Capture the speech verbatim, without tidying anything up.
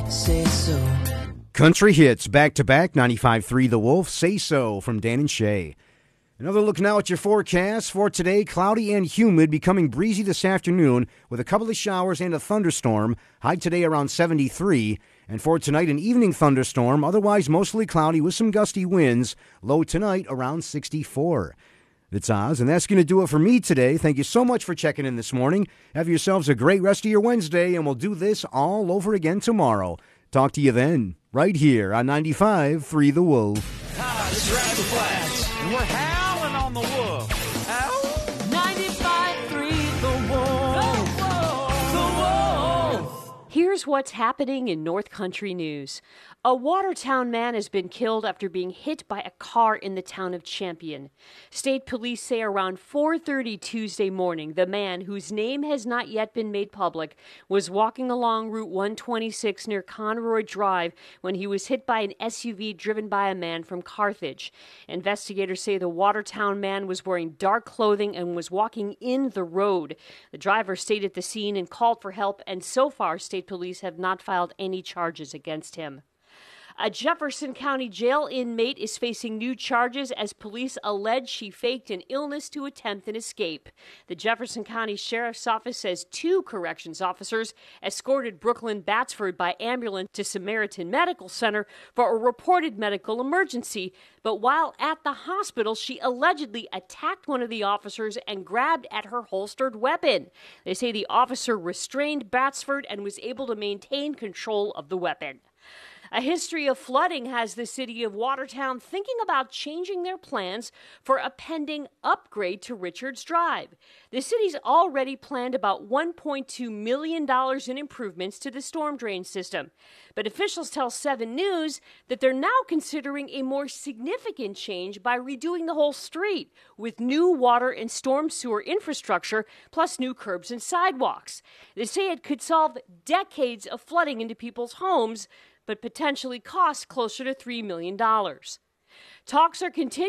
Say so. Country hits back-to-back, ninety-five point three The Wolf, Say So from Dan and Shay. Another look now at your forecast for today. Cloudy and humid, becoming breezy this afternoon with a couple of showers and a thunderstorm. High today around seventy-three. And for tonight, an evening thunderstorm. Otherwise, mostly cloudy with some gusty winds. Low tonight around sixty-four. It's Oz, and that's going to do it for me today. Thank you so much for checking in this morning. Have yourselves a great rest of your Wednesday, and we'll do this all over again tomorrow. Talk to you then, right here on ninety-five point three The Wolf. Hi, this is Rascal Flats, and we're howling on the wolf. Ow! ninety-five point three The Wolf. The wolf! Here's what's happening in North Country news. A Watertown man has been killed after being hit by a car in the town of Champion. State police say around four thirty Tuesday morning, the man, whose name has not yet been made public, was walking along Route one twenty-six near Conroy Drive when he was hit by an S U V driven by a man from Carthage. Investigators say the Watertown man was wearing dark clothing and was walking in the road. The driver stayed at the scene and called for help, and so far, state police have not filed any charges against him. A Jefferson County jail inmate is facing new charges as police allege she faked an illness to attempt an escape. The Jefferson County Sheriff's Office says two corrections officers escorted Brooklyn Batsford by ambulance to Samaritan Medical Center for a reported medical emergency. But while at the hospital, she allegedly attacked one of the officers and grabbed at her holstered weapon. They say the officer restrained Batsford and was able to maintain control of the weapon. A history of flooding has the city of Watertown thinking about changing their plans for a pending upgrade to Richards Drive. The city's already planned about one point two million dollars in improvements to the storm drain system. But officials tell seven News that they're now considering a more significant change by redoing the whole street with new water and storm sewer infrastructure, plus new curbs and sidewalks. They say it could solve decades of flooding into people's homes, but potentially cost closer to three million dollars. Talks are continuing.